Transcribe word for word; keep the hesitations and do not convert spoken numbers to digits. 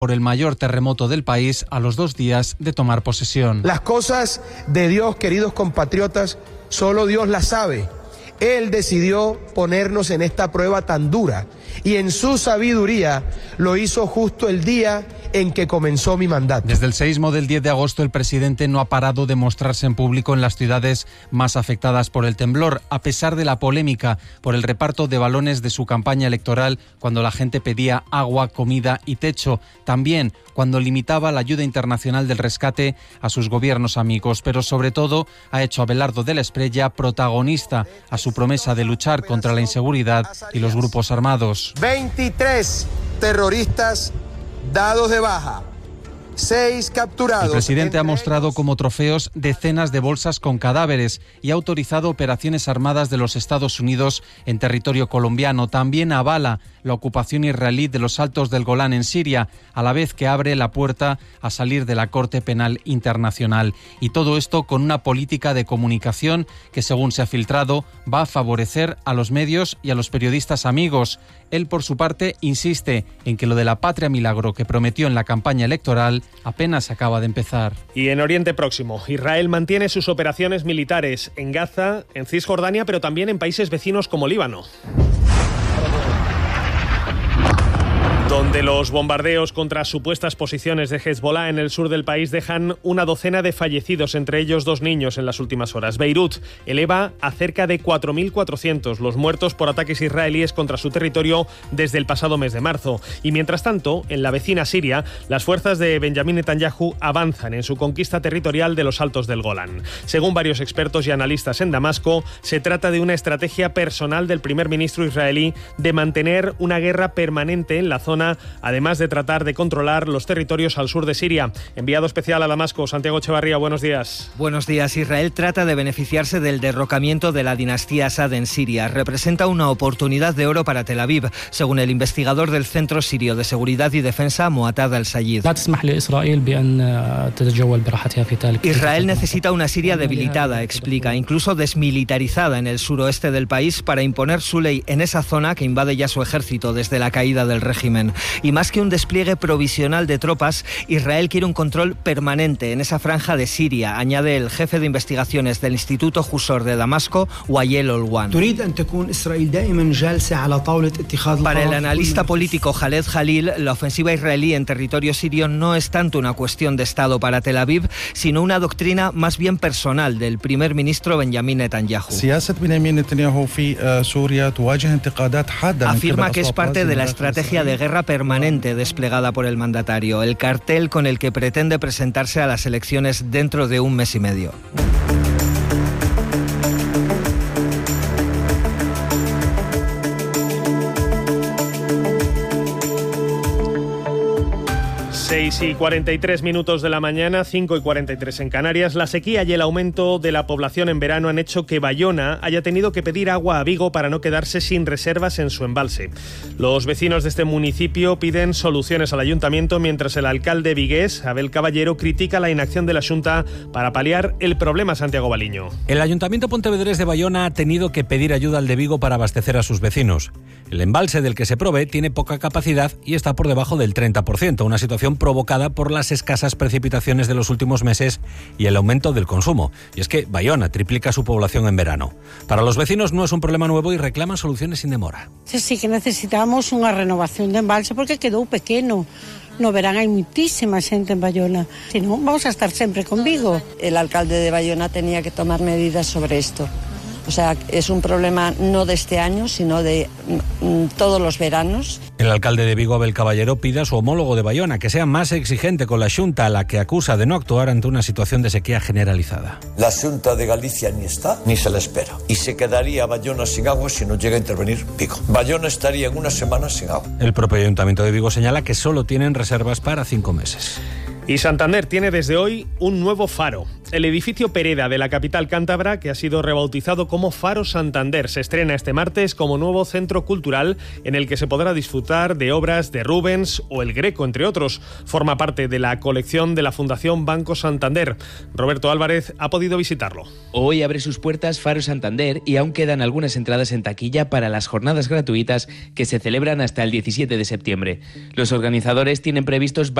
por el mayor terremoto del país a los dos días de tomar posesión. Las cosas de Dios, queridos compatriotas, solo Dios las sabe. Él decidió ponernos en esta prueba tan dura y en su sabiduría lo hizo justo el día en que comenzó mi mandato. Desde el seísmo del diez de agosto, el presidente no ha parado de mostrarse en público en las ciudades más afectadas por el temblor, a pesar de la polémica por el reparto de balones de su campaña electoral cuando la gente pedía agua, comida y techo. También cuando limitaba la ayuda internacional del rescate a sus gobiernos amigos, pero sobre todo ha hecho a Abelardo de la Espriella protagonista a su promesa de luchar contra la inseguridad y los grupos armados. veintitrés terroristas dados de baja, seis capturados. El presidente ha mostrado como trofeos decenas de bolsas con cadáveres y ha autorizado operaciones armadas de los Estados Unidos en territorio colombiano. También avala la ocupación israelí de los Altos del Golán en Siria, a la vez que abre la puerta a salir de la Corte Penal Internacional. Y todo esto con una política de comunicación que, según se ha filtrado, va a favorecer a los medios y a los periodistas amigos. Él, por su parte, insiste en que lo de la patria milagro que prometió en la campaña electoral apenas acaba de empezar. Y en Oriente Próximo, Israel mantiene sus operaciones militares en Gaza, en Cisjordania, pero también en países vecinos como Líbano, donde los bombardeos contra supuestas posiciones de Hezbollah en el sur del país dejan una docena de fallecidos, entre ellos dos niños en las últimas horas. Beirut eleva a cerca de cuatro mil cuatrocientos los muertos por ataques israelíes contra su territorio desde el pasado mes de marzo. Y mientras tanto, en la vecina Siria, las fuerzas de Benjamín Netanyahu avanzan en su conquista territorial de los Altos del Golán. Según varios expertos y analistas en Damasco, se trata de una estrategia personal del primer ministro israelí de mantener una guerra permanente en la zona, además de tratar de controlar los territorios al sur de Siria. Enviado especial a Damasco, Santiago Echevarría, buenos días. Buenos días. Israel trata de beneficiarse del derrocamiento de la dinastía Assad en Siria. Representa una oportunidad de oro para Tel Aviv, según el investigador del Centro Sirio de Seguridad y Defensa, Muatad al-Sayid. Israel necesita una Siria debilitada, explica, incluso desmilitarizada en el suroeste del país, para imponer su ley en esa zona que invade ya su ejército desde la caída del régimen. Y más que un despliegue provisional de tropas, Israel quiere un control permanente en esa franja de Siria, añade el jefe de investigaciones del Instituto Jusor de Damasco, Wael Olwan. Para el analista político Khaled Jalil, la ofensiva israelí en territorio sirio no es tanto una cuestión de Estado para Tel Aviv, sino una doctrina más bien personal del primer ministro Benjamín Netanyahu. Afirma que es parte de la estrategia de guerra permanente desplegada por el mandatario, el cartel con el que pretende presentarse a las elecciones dentro de un mes y medio. seis y cuarenta y tres minutos de la mañana, cinco y cuarenta y tres en Canarias. La sequía y el aumento de la población en verano han hecho que Bayona haya tenido que pedir agua a Vigo para no quedarse sin reservas en su embalse. Los vecinos de este municipio piden soluciones al ayuntamiento, mientras el alcalde vigués, Abel Caballero, critica la inacción de la Xunta para paliar el problema. Santiago Baliño. El ayuntamiento pontevedrés de Bayona ha tenido que pedir ayuda al de Vigo para abastecer a sus vecinos. El embalse del que se provee tiene poca capacidad y está por debajo del treinta por ciento, una situación provocada por las escasas precipitaciones de los últimos meses y el aumento del consumo. Y es que Bayona triplica su población en verano. Para los vecinos no es un problema nuevo y reclaman soluciones sin demora. Sí, sí que necesitamos una renovación de embalse porque quedó pequeño. No verán, hay muchísima gente en Bayona. Si no, vamos a estar siempre con Vigo. El alcalde de Bayona tenía que tomar medidas sobre esto. O sea, es un problema no de este año, sino de mm, todos los veranos. El alcalde de Vigo, Abel Caballero, pide a su homólogo de Bayona que sea más exigente con la Xunta, a la que acusa de no actuar ante una situación de sequía generalizada. La Xunta de Galicia ni está, ni se la espera. Y se quedaría Bayona sin agua si no llega a intervenir Vigo. Bayona estaría en una semana sin agua. El propio ayuntamiento de Vigo señala que solo tienen reservas para cinco meses. Y Santander tiene desde hoy un nuevo faro. El edificio Pereda de la capital cántabra, que ha sido rebautizado como Faro Santander, se estrena este martes como nuevo centro cultural en el que se podrá disfrutar de obras de Rubens o El Greco, entre otros. Forma parte de la colección de la Fundación Banco Santander. Roberto Álvarez ha podido visitarlo. Hoy abre sus puertas Faro Santander y aún quedan algunas entradas en taquilla para las jornadas gratuitas que se celebran hasta el diecisiete de septiembre. Los organizadores tienen previstos